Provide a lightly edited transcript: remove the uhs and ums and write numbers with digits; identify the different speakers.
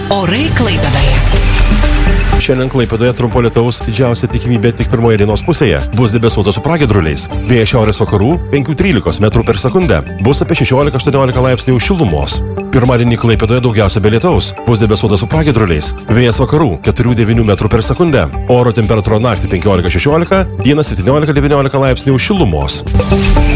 Speaker 1: Orai Klaipėdoje.
Speaker 2: Šiandien Klaipėdoje trumpo lietaus, didžiausia tikimybė tik pirmoje dienos pusėje. Bus debesuota su pragiedruliais. Vėjas šiaurės vakarų 5-13 metrų per sekundę. Bus apie 16-18 laipsnių šilumos. Pirmadienį Klaipėdoje daugiausia be lietaus. Bus debesuota su pragiedruliais. Vėjas vakarų 4-9 metrų per sekundę. Oro temperatūra naktį 15-16, dieną 17-19 laipsnių šilumos.